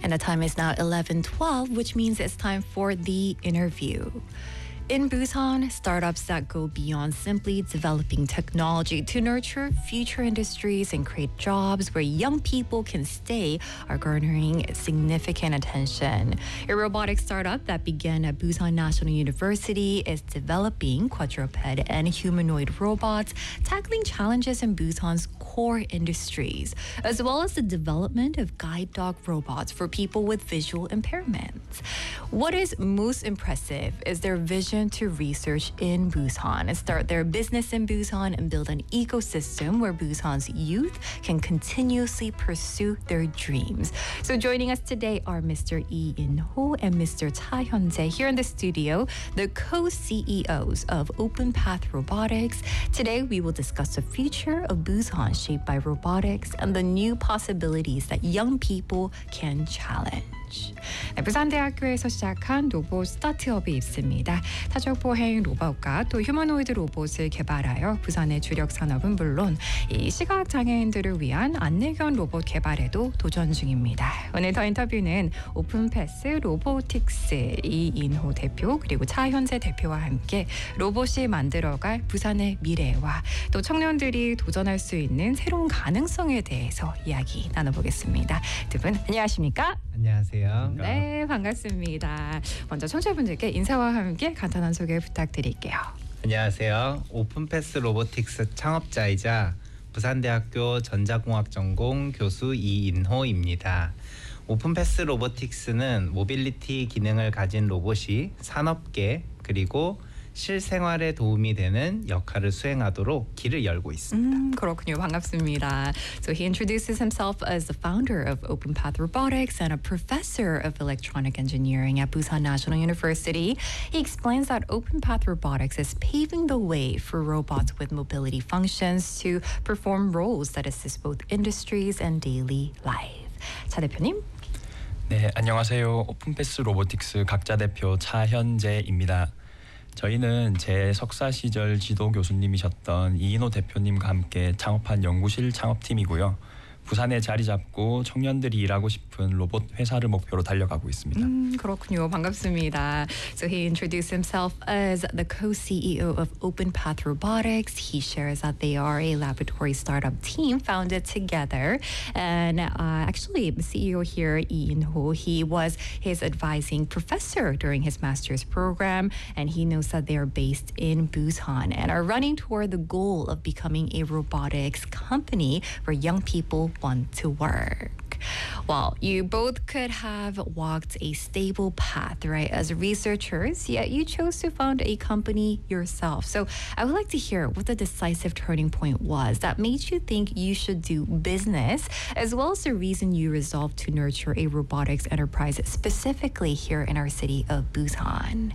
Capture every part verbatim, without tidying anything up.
And the time is now eleven twelve, which means it's time for the interview. In Busan, startups that go beyond simply developing technology to nurture future industries and create jobs where young people can stay are garnering significant attention. A robotics startup that began at Busan National University is developing quadruped and humanoid robots, tackling challenges in Busan's core industries, as well as the development of guide dog robots for people with visual impairments. What is most impressive is their vision to research in Busan and start their business in Busan and build an ecosystem where Busan's youth can continuously pursue their dreams. So joining us today are Mister Lee In-ho and Mister Cha Hyun-jae here in the studio, the co-C E Os of Open Path Robotics. Today we will discuss the future of Busan shaped by robotics and the new possibilities that young people can challenge. 네, 부산대학교에서 시작한 로봇 스타트업이 있습니다. 타적 보행 로봇과 또 휴머노이드 로봇을 개발하여 부산의 주력 산업은 물론 이 시각 장애인들을 위한 안내견 로봇 개발에도 도전 중입니다. 오늘 더 인터뷰는 오픈패스 로보틱스 이인호 대표 그리고 차현재 대표와 함께 로봇이 만들어갈 부산의 미래와 또 청년들이 도전할 수 있는 새로운 가능성에 대해서 이야기 나눠보겠습니다. 두 분 안녕하십니까? 안녕하세요. 네, 반갑습니다. 먼저 청취자분들께 인사와 함께 간단한 소개 부탁드릴게요. 안녕하세요. 오픈패스 로보틱스 창업자이자 부산대학교 전자공학 전공 교수 이인호입니다. 오픈패스 로보틱스는 모빌리티 기능을 가진 로봇이 산업계 그리고 실생활에 도움이 되는 역할을 수행하도록 길을 열고 있습니다. 음, 그렇군요. 반갑습니다. So he introduces himself as the founder of Open Path Robotics and a professor of electronic engineering at Busan National University. He explains that Open Path Robotics is paving the way for robots with mobility functions to perform roles that assist both industries and daily life. 차 대표님. 네, 안녕하세요. 오픈패스 로보틱스 각자 대표 차현재입니다. 저희는 제 석사 시절 지도 교수님이셨던 이인호 대표님과 함께 창업한 연구실 창업팀이고요. 부산에 자리 잡고 청년들이 일하고 싶은 로봇 회사를 목표로 달려가고 있습니다. 음, 그렇군요. 반갑습니다. So he introduced himself as the co-C E O of Open Path Robotics. He shares that they are a laboratory startup team founded together. And uh, actually, the C E O here, Lee In-ho, he was his advising professor during his master's program. And he knows that they are based in Busan and are running toward the goal of becoming a robotics company where young people want to work. Well, you both could have walked a stable path, right, as researchers, yet you chose to found a company yourself. So I would like to hear what the decisive turning point was that made you think you should do business, as well as the reason you resolved to nurture a robotics enterprise specifically here in our city of Busan.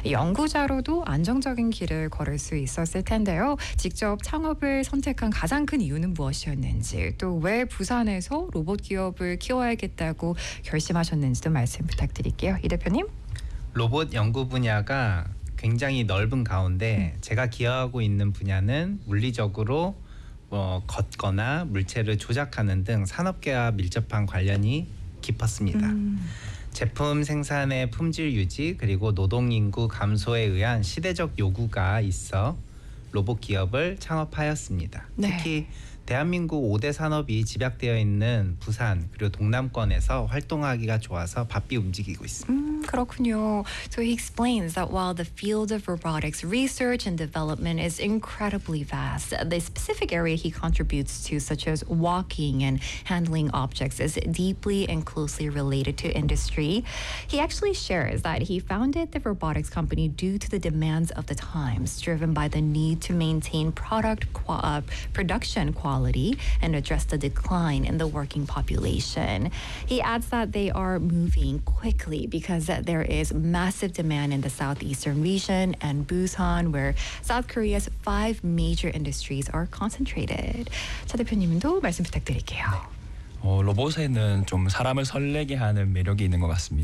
연구자로도 안정적인 길을 걸을 수 있었을 텐데요. 직접 창업을 선택한 가장 큰 이유는 무엇이었는지, 또 왜 부산에서 로봇 기업을 키워야겠다고 결심하셨는지도 말씀 부탁드릴게요. 이 대표님. 로봇 연구 분야가 굉장히 넓은 가운데 음. 제가 기여하고 있는 분야는 물리적으로 뭐 걷거나 물체를 조작하는 등 산업계와 밀접한 관련이 깊었습니다. 음. 제품 생산의 품질 유지 그리고 노동 인구 감소에 의한 시대적 요구가 있어 로봇 기업을 창업하였습니다. 네. 특히 대한민국 오 대 산업이 집약되어 있는 부산 그리고 동남권에서 활동하기가 좋아서 바삐 움직이고 있습니다. 음, 그렇군요. So he explains that while the field of robotics research and development is incredibly vast, the specific area he contributes to, such as walking and handling objects, is deeply and closely related to industry. He actually shares that he founded the robotics company due to the demands of the times, driven by the need to maintain product qua- uh, production quality and address the decline in the working population. He adds that they are moving quickly because there is massive demand in the southeastern region and Busan, where South Korea's five major industries are concentrated. 차 대표님도 말씀 부탁드릴게요. 어, 로봇에는 좀 사람을 설레게 하는 매력이 있는 것 같습니다.